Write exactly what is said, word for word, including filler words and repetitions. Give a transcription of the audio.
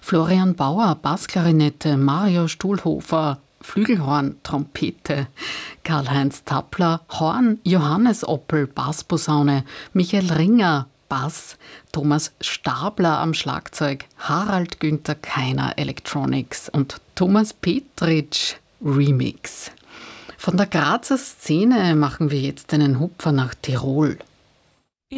Florian Bauer, Bassklarinette, Mario Stuhlhofer, Flügelhorn, Trompete, Karl-Heinz Tappler, Horn, Johannes Oppel, Bassposaune, Michael Ringer, Bass, Thomas Stabler am Schlagzeug, Harald Günther Keiner, Electronics und Thomas Petritsch, Remix. Von der Grazer Szene machen wir jetzt einen Hupfer nach Tirol.